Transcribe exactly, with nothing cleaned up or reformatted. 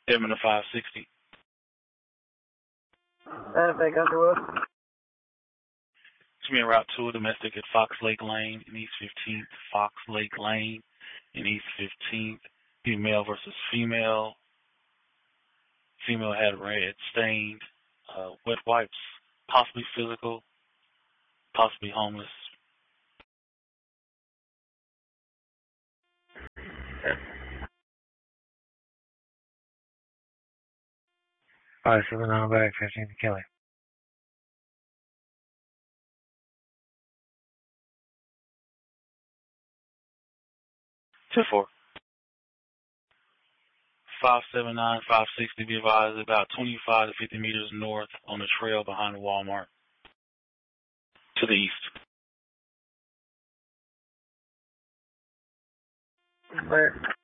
Edmond to five sixty. Santa Fe Country Wood. It's being route two, domestic at Fox Lake Lane in East fifteenth. Fox Lake Lane in East fifteenth. Female versus female. Female had red stained, uh, wet wipes, possibly physical, possibly homeless. Five seven nine back, fifteen to Kelly. Two four. Five seven nine, five sixty. Be advised, about twenty-five to fifty meters north on the trail behind the Walmart. To the east. Where?